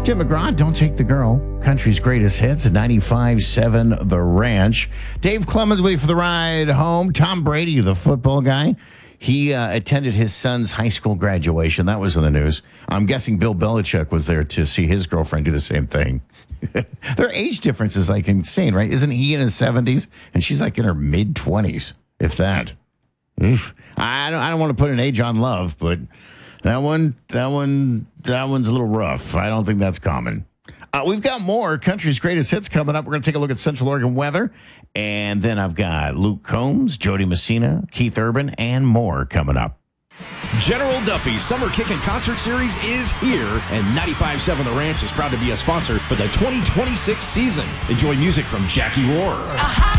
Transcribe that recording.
Jim McGraw, Don't Take the Girl. Country's greatest hits at 95.7 The Ranch. Dave Clemens with you for the ride home. Tom Brady, the football guy. He attended his son's high school graduation. That was in the news. I'm guessing Bill Belichick was there to see his girlfriend do the same thing. Their age difference is like insane, right? Isn't he in his 70s? And she's like in her mid-20s, if that. Oof. I don't want to put an age on love, but that one's a little rough. I don't think that's common. We've got more Country's Greatest Hits coming up. We're going to take a look at Central Oregon weather. And then I've got Luke Combs, Jody Messina, Keith Urban, and more coming up. General Duffy's Summer Kickin' Concert Series is here, and 95.7 The Ranch is proud to be a sponsor for the 2026 season. Enjoy music from Jackie Rohr.